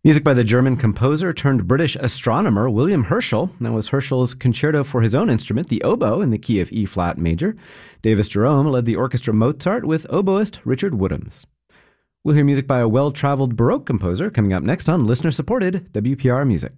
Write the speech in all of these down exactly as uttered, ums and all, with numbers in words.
Music by the German composer turned British astronomer William Herschel. That was Herschel's concerto for his own instrument, the oboe, in the key of E-flat major. Davis Jerome led the orchestra Mozart with oboist Richard Woodhams. We'll hear music by a well-traveled Baroque composer coming up next on listener-supported W P R Music.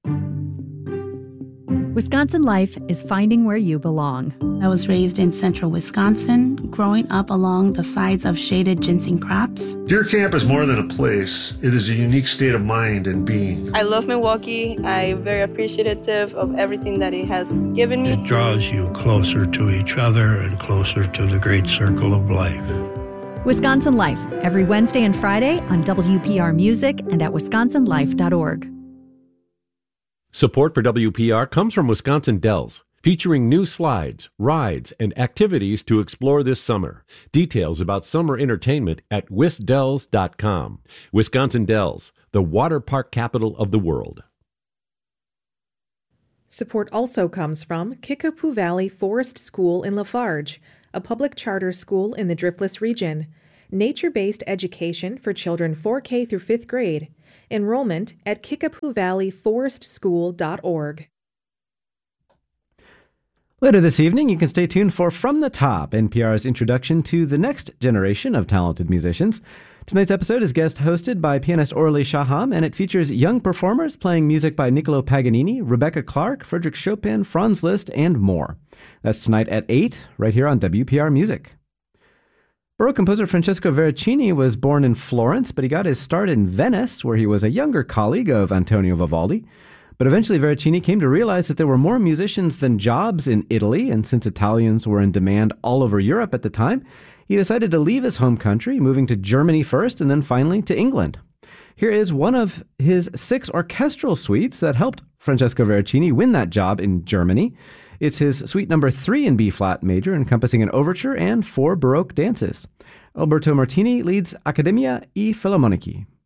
Wisconsin Life is finding where you belong. I was raised in central Wisconsin, growing up along the sides of shaded ginseng crops. Deer Camp is more than a place. It is a unique state of mind and being. I love Milwaukee. I'm very appreciative of everything that it has given me. It draws you closer to each other and closer to the great circle of life. Wisconsin Life, every Wednesday and Friday on W P R Music and at wisconsin life dot org. Support for W P R comes from Wisconsin Dells, featuring new slides, rides, and activities to explore this summer. Details about summer entertainment at wisdells dot com. Wisconsin Dells, the water park capital of the world. Support also comes from Kickapoo Valley Forest School in Lafarge, a public charter school in the Driftless region. Nature-based education for children four K through fifth grade. Enrollment at kickapoo valley forest school dot org. Later this evening, you can stay tuned for From the Top, N P R's introduction to the next generation of talented musicians. Tonight's episode is guest hosted by pianist Orly Shaham, and it features young performers playing music by Niccolo Paganini, Rebecca Clark, Frederick Chopin, Franz Liszt, and more. That's tonight at eight, right here on W P R Music. Baroque composer Francesco Veracini was born in Florence, but he got his start in Venice, where he was a younger colleague of Antonio Vivaldi. But eventually Veracini came to realize that there were more musicians than jobs in Italy, and since Italians were in demand all over Europe at the time, he decided to leave his home country, moving to Germany first and then finally to England. Here is one of his six orchestral suites that helped Francesco Veracini win that job in Germany. It's his suite number three in B-flat major, encompassing an overture and four Baroque dances. Alberto Martini leads Accademia e Filarmonici.